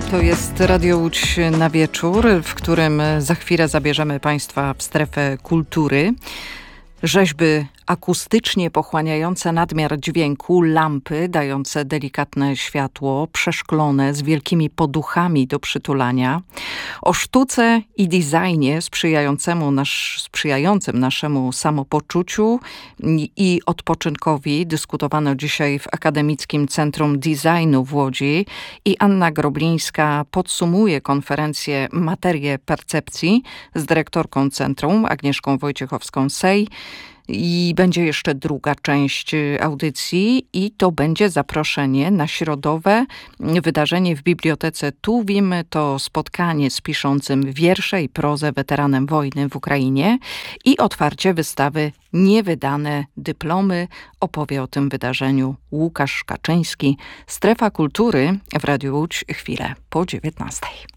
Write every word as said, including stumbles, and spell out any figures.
To jest Radio Łódź na wieczór, w którym za chwilę zabierzemy Państwa w strefę kultury. Rzeźby akustycznie pochłaniające nadmiar dźwięku, lampy dające delikatne światło, przeszklone z wielkimi poduchami do przytulania. O sztuce i designie sprzyjającemu nasz, sprzyjającym naszemu samopoczuciu i odpoczynkowi dyskutowano dzisiaj w Akademickim Centrum Designu w Łodzi i Anna Groblińska podsumuje konferencję Materie Percepcji z dyrektorką centrum Agnieszką Wojciechowską-Sej. I będzie jeszcze druga część audycji i to będzie zaproszenie na środowe wydarzenie w Bibliotece Tuwim. To spotkanie z piszącym wiersze i prozę weteranem wojny w Ukrainie i otwarcie wystawy Niewydane dyplomy. Opowie o tym wydarzeniu Łukasz Kaczyński. Strefa Kultury w Radiu Łódź chwilę po dziewiętnastej.